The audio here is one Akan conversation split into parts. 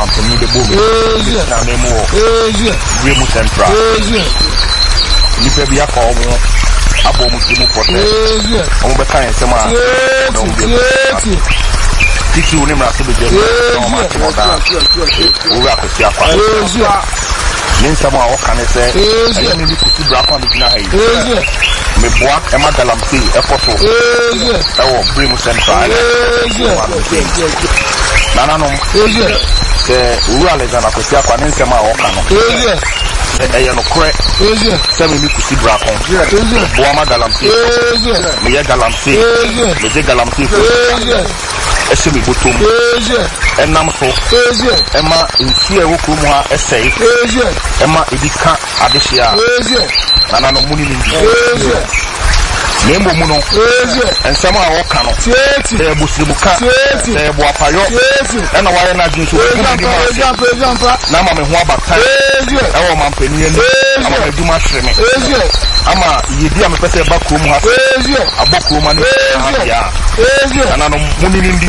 Company the boom. Na name wo. Bremu Central. Nipa bi akọ wo abo mu timu pote. Omo be kan ensema. Tiki uni mraso be jema. No ma timo da. Owo akosi akwa. Ninsama o kanese. Ayi ni kuti bra kwa bi na hayi. Me boa e ma galamti e foso. Ewo Bremu Central. Nana no. Se uru Alexander akosi akwa ninsama o kanu. Eya no kre. Se me kuti bra kwa. Boa ma galamti. Me ye galamti. Me je galamti. Ese mi botom. Enam so. Ema nsu e woku mu ha esei. Ema edika adehia. Nana no muni ni. Nembo muno. Ensema a woka no. E busirimuka. E bo apayo. Ena ware na jinso. Na ma me ho abata. E wo mampani ni. Ama me duma hweme. Ama yedi am pese ba krom ha. Abokro ma ni. Nana no muni ni.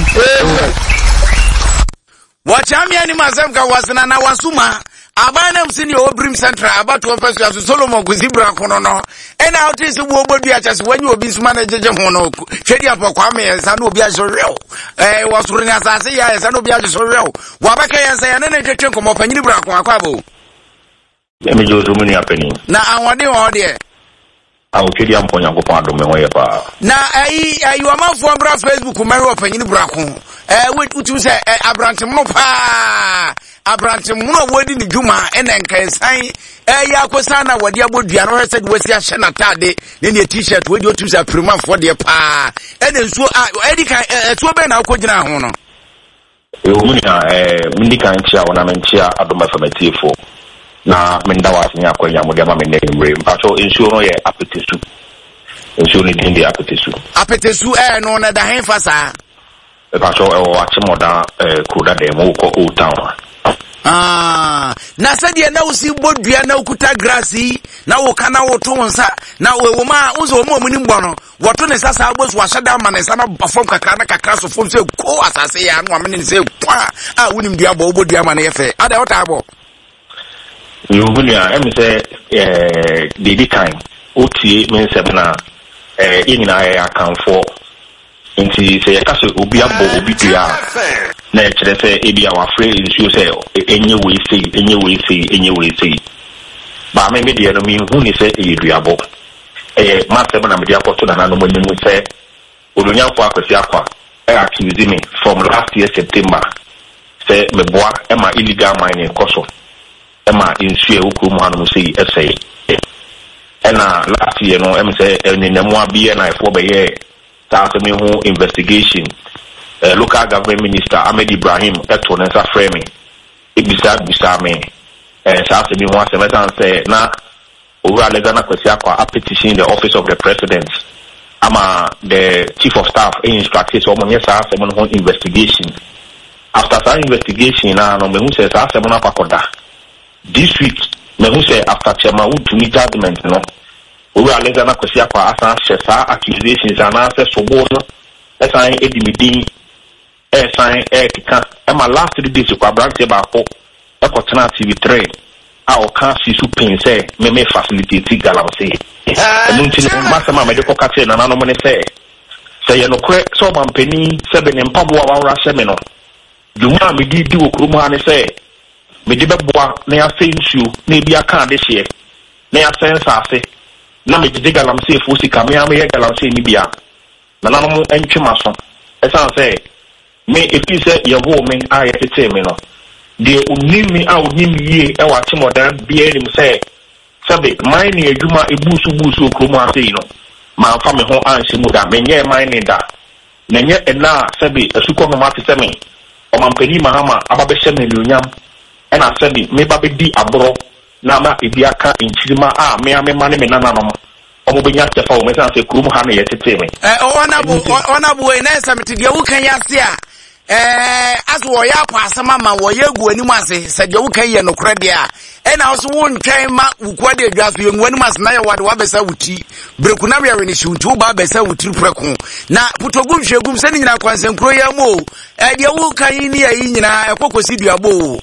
Wachami ani mazemka wasina na wasuma abana msini Bremu Central abatu ofesu ya Solomon kuzibra kono no ena otisi wo obodu achase wanyi obi suma na jeje ho no hwedi apo kwa me ensa na obi asoreo wasuru nya asase ya ensa na obi asoreo wabaka yensa ya nene twetwe komo panyini bra ko akwabo emi jozo muni apeni na anwode wo de awotwedi ampo nyankopon adome ho ye pa na ayi wamafo abra Facebook mero opanyini bra ko wetu se abrante muno pa abrante muno wodi ni dwuma ena nkansan ya akosana wodi abodua no hese de wasi ahye na tade ne t-shirt wodi otu se prima fo de pa ena nsuo edika esuo be na akogina ho no mundika nchia wana menchia adoma famatifo na menda wasinya akwanya mode ma menne mre mpacho nsuo no ye apetesu nsuo ni dindi apetesu no na da henfa sa Pacho achimoda kuda demo ko Old Town. Na sadia na usi bodua na ukuta grassi na wokana wotonsa na woma unzo omo muni mbono woto ne sasa abosu washada ma ne sana bafom kakra na kakra so fom se ko asase ya no amene se kwa wonim dia bo bodua ma na yefe ada wota abo yubulia emse didi time otie men sebna yinina ya kanfo nti se yakase obi abo obi dia na ekire se ebi our free issue se enye we say ba me media no mi hu ni se eduabo ma se na media ko to na no manu se olunyafo akwasi akwa accuse me from last year September se me boa e ma illegal mining koso e ma nsue okumu hanu se essay na last year no em se enenemu abie na efo be ye me who investigation local government minister Ahmed Ibrahim eto nsa frame ibisa me me who say na Owura Alexander Kwesi Akwa a petition the office of the president ama the chief of staff instructed so mo nyesa me who investigation after that investigation na no me who say me na pakoda this week me who say after chairman who to meet judgment no Owura Alexander Kwesi Akwa asa shesa accusations ana se sobo no esan edimidin esan etika ema last 3 days kwa branch ba ko ekotena TV3 a o kan si su pense me facilitate galamsey enunti no masama me de ko kate na no mo ne se ye no kre so mampani se be ne mpabo wa wura hye me no dwuma me di okrumu ha ne se me de beboa na ya se nsuo na ebi aka de hye na ya sense ase na me de galamsey fo sika me am ye galamsey ni bia na nanom entwema so esan say me efi say ye wo me a ye tete me no de onimi a onimi ye e wa timodan bia nim say sabe mine adwuma ebusu okromu ase no ma fa me ho anse mu da me nye mine da na nye na sabe asuko no mate se me o mampani mahama ababe hye me nyonyam e na sabe me ba be di abro na ma ebi aka nchirima a me amema ne me nananom omo benya tefa o mesa se krum ha na yetete me onabu we na samiti de wukan yase a aso ya kwa asama ma wo yegu anim ase se de wukan ye nokre de a e na so won twen ma wukwa de adwaso ye anim ase na ye wade wa besa wuti breku na we ne shuntu ba besa wuti preku na putogum hwegum se ni nyina kwansenkro ya mo de wukan ni ayi nyina ekokosi duabo